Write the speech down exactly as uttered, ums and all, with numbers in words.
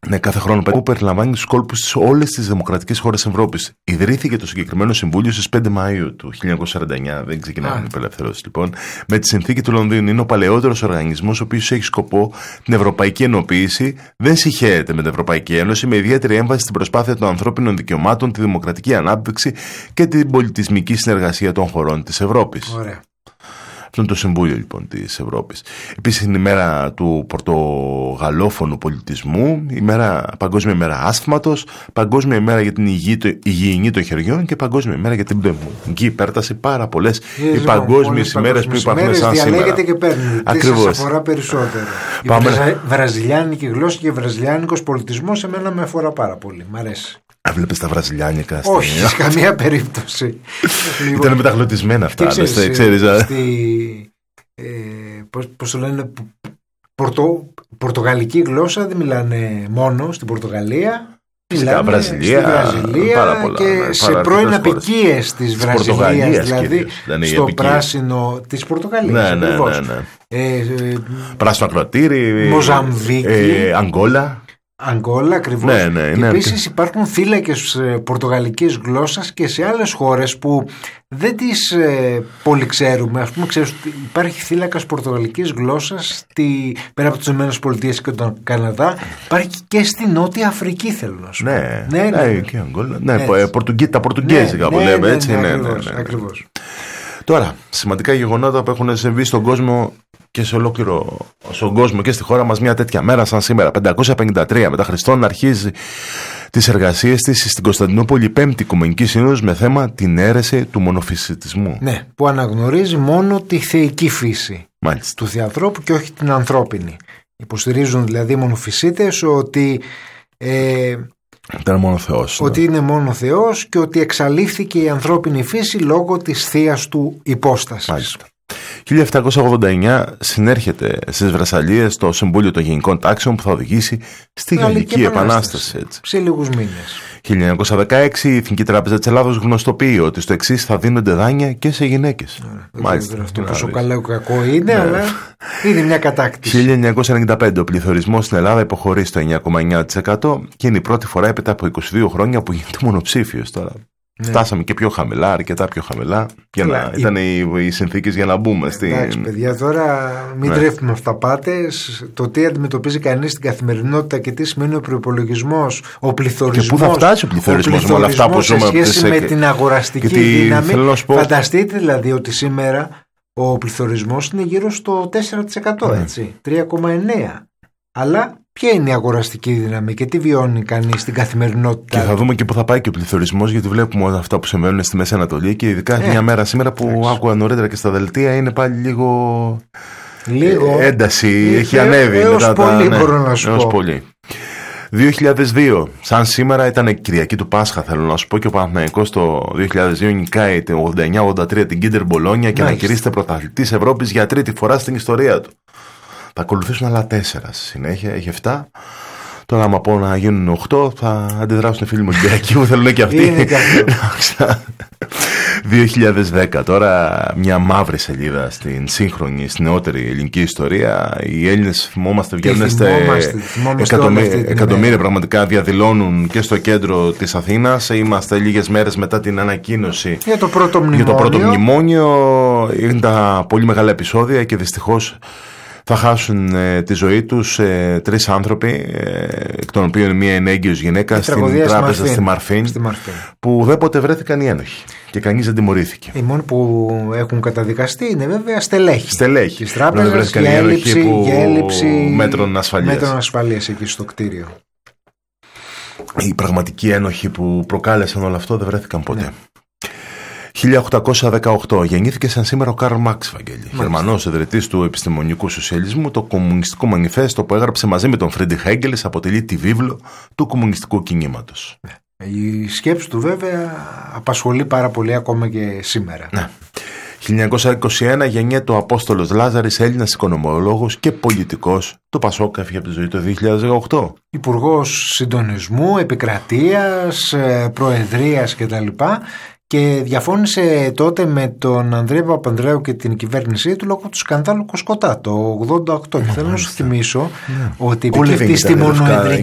Ναι, κάθε χρόνο που περιλαμβάνει τους κόλπους της όλες τις δημοκρατικές χώρες Ευρώπης. Ιδρύθηκε το συγκεκριμένο συμβούλιο στις πέντε Μαΐου του χίλια εννιακόσια σαράντα εννιά, δεν ξεκινάμε την απελευθέρωση λοιπόν, με τη συνθήκη του Λονδίνου. Είναι ο παλαιότερος οργανισμός ο οποίος έχει σκοπό την ευρωπαϊκή ενοποίηση, δεν συγχαίρεται με την Ευρωπαϊκή Ένωση, με ιδιαίτερη έμφαση στην προσπάθεια των ανθρώπινων δικαιωμάτων, τη δημοκρατική ανάπτυξη και την πολιτισμική συνεργασία των χωρών της Ευρώπης. Ωραία. Αυτό είναι το Συμβούλιο λοιπόν της Ευρώπης. Επίσης είναι η μέρα του πορτογαλόφωνου πολιτισμού, η μέρα, Παγκόσμια ημέρα άσθματος, Παγκόσμια ημέρα για την υγιή, το, υγιεινή των χεριών και Παγκόσμια ημέρα για την πνευματική υπέρταση. Πάρα πολλές οι παγκόσμιες ημέρες που υπάρχουν σαν σήμερα. Διαλέγεται και παίρνει. Τι σας αφορά περισσότερο? Πάμε. Η βραζα, βραζιλιάνικη γλώσσα και βραζιλιάνικος πολιτισμός εμένα με αφορά πάρα πολύ. Μ' αρέσει. Βλέπεις τα βραζιλιάνικα? Όχι, σε καμία περίπτωση. Ήταν μεταγλωτισμένα αυτά. Ξέρεις, ξέρεις, ξέρεις, στη, ε, πώς, πώς το λένε, πορτο, πορτογαλική γλώσσα δεν μιλάνε μόνο στην Πορτογαλία. Φυσικά, Βραζιλία, στη Βραζιλία πάρα πολλά, και ναι, σε πρώην απικίες της Βραζιλίας, δηλαδή στο πράσινο της Πορτογαλίας. Ναι, ναι, ναι, ναι. Ε, ε, πράσινο ακροατήρι, Μοζαμβίκη, ε, Αγγόλα. Αγγόλα, ακριβώς. Ναι, ναι, και ναι, επίσης ναι. Υπάρχουν θύλακες πορτογαλικής γλώσσας και σε άλλες χώρες που δεν τις ε, πολύ ξέρουμε. Ας πούμε, ξέρεις, υπάρχει θύλακας πορτογαλικής γλώσσας στη, πέρα από τις ΗΠΑ και τον Καναδά, υπάρχει και στη Νότια Αφρική, θέλω να σου πω. Ναι, ναι, ναι, ναι, ναι. Και Αγγόλα. Ναι, ναι. Πορτουγί, τα πορτουγέζικα που ναι, λέμε, ναι, έτσι. ναι, Ναι, ακριβώς, ναι, ναι, ναι. ακριβώς. Τώρα, σημαντικά γεγονότα που έχουν συμβεί στον κόσμο και σε ολόκληρο στον κόσμο και στη χώρα μας μια τέτοια μέρα σαν σήμερα, πεντακόσια πενήντα τρία μετά Χριστόν, αρχίζει τις εργασίες της στην Κωνσταντινούπολη η Πέμπτη Οικουμενική Σύνοδος με θέμα την αίρεση του μονοφυσιτισμού. Ναι, που αναγνωρίζει μόνο τη θεϊκή φύση Μάλιστα. του θεανθρώπου και όχι την ανθρώπινη. Υποστηρίζουν δηλαδή οι μονοφυσίτες ότι ε, Ήταν μόνο Θεός, ότι ναι. είναι μόνο Θεός και ότι εξαλείφθηκε η ανθρώπινη φύση λόγω της θείας του υπόστασης. Μάλιστα. χίλια επτακόσια ογδόντα εννιά συνέρχεται στις Βρεσσαλίες το Συμβούλιο των Γενικών Τάξεων που θα οδηγήσει στη Γαλλική Επανάσταση. Έτσι. Σε λίγους μήνες. χίλια εννιακόσια δεκαέξι η Εθνική Τράπεζα της Ελλάδος γνωστοποιεί ότι στο εξής θα δίνονται δάνεια και σε γυναίκες. Yeah, Μάλιστα. Αυτό πόσο καλά ή κακό είναι, yeah. αλλά είναι μια κατάκτηση. χίλια εννιακόσια ενενήντα πέντε ο πληθωρισμός στην Ελλάδα υποχωρεί στο εννιά κόμμα εννιά τοις εκατό και είναι η πρώτη φορά έπειτα από είκοσι δύο χρόνια που γίνεται μονοψήφιος τώρα. Ναι. Φτάσαμε και πιο χαμηλά, αρκετά πιο χαμηλά. Για να, η... Ήταν οι, οι συνθήκες για να μπούμε στην. Εντάξει, παιδιά, τώρα μην ναι. τρέφουμε αυταπάτες. Το τι αντιμετωπίζει κανείς στην καθημερινότητα και τι σημαίνει ο προϋπολογισμός, ο πληθωρισμός. Και πού θα φτάσει ο πληθωρισμός με όλα αυτά που ζούμε. Σε σχέση με την αγοραστική τη... δύναμη. Πω... Φανταστείτε δηλαδή ότι σήμερα ο πληθωρισμός είναι γύρω στο τέσσερα τοις εκατό, ναι. έτσι. τρία κόμμα εννέα τοις εκατό. Αλλά ποια είναι η αγοραστική δύναμη και τι βιώνει κανείς στην καθημερινότητα. Και θα δούμε και πού θα πάει και ο πληθωρισμός, γιατί βλέπουμε όλα αυτά που συμβαίνουν στη Μέση Ανατολή και ειδικά ε, μια μέρα σήμερα που εντάξει. άκουγα νωρίτερα και στα δελτία είναι πάλι λίγο, λίγο. Ε, ένταση, ε, έχει ε, ανέβει. Έως μετά πολύ τα, μπορώ να σου έως πω. Πολύ. δύο χιλιάδες δύο, σαν σήμερα ήταν η Κυριακή του Πάσχα, θέλω να σου πω, και ο Παναθηναϊκός το δύο χιλιάδες δύο νικάει το ογδόντα εννιά ογδόντα τρία την Κίντερ Μπολόνια και ανακηρύσσεται πρωταθλητής Ευρώπης για τρίτη φορά στην ιστορία του. Θα ακολουθήσουν άλλα τέσσερα στη συνέχεια, έχει εφτά. Τώρα, άμα πω να γίνουν οκτώ, θα αντιδράσουν οι φίλοι μου Κυριακή που θέλουν και αυτοί. δύο χιλιάδες δέκα, τώρα μια μαύρη σελίδα στην σύγχρονη, στην νεότερη ελληνική ιστορία. Οι Έλληνες θυμόμαστε, βγαίνουν εκατομμύρια πραγματικά διαδηλώνουν και στο κέντρο της Αθήνας. Είμαστε λίγες μέρες μετά την ανακοίνωση για το πρώτο μνημόνιο. Για το πρώτο μνημόνιο. Είναι τα πολύ μεγάλα επεισόδια και δυστυχώς θα χάσουν ε, τη ζωή τους ε, τρεις άνθρωποι, ε, εκ των οποίων μία είναι έγκυος γυναίκα στην τράπεζα στη Μαρφίν, στη Μαρφίν, που δεν ποτέ βρέθηκαν οι ένοχοι και κανείς δεν τιμωρήθηκε. Οι μόνοι που έχουν καταδικαστεί είναι βέβαια στελέχη. Στελέχη. Της τράπεζας για έλλειψη, που... για έλλειψη μέτρων ασφαλείας. μέτρων ασφαλείας εκεί στο κτίριο. Οι πραγματικοί ένοχοι που προκάλεσαν όλο αυτό δεν βρέθηκαν ποτέ. Ναι. χίλια οκτακόσια δεκαοκτώ γεννήθηκε σαν σήμερα ο Καρλ Μάρξ, Βαγγέλη, Γερμανός ιδρυτής του επιστημονικού σοσιαλισμού. Το κομμουνιστικό μανιφέστο που έγραψε μαζί με τον Φρίντριχ Έγγελς αποτελεί τη βίβλο του κομμουνιστικού κινήματος. Η σκέψη του βέβαια απασχολεί πάρα πολύ ακόμα και σήμερα. Ναι. χίλια εννιακόσια είκοσι ένα γεννιέται ο Απόστολος Λάζαρης, Έλληνας οικονομολόγος και πολιτικός. Το Πασόκ έφυγε από τη ζωή το δύο χιλιάδες δεκαοκτώ. Υπουργός Συντονισμού, Επικρατείας, Προεδρίας κτλ. Και διαφώνησε τότε με τον Ανδρέα Παπανδρέου και την κυβέρνησή του λόγω του σκανδάλου Κοσκοτά το ογδόντα οκτώ. Και θέλω να σου θυμίσω yeah. ότι υπήρχε αυτή στη μονοεδρική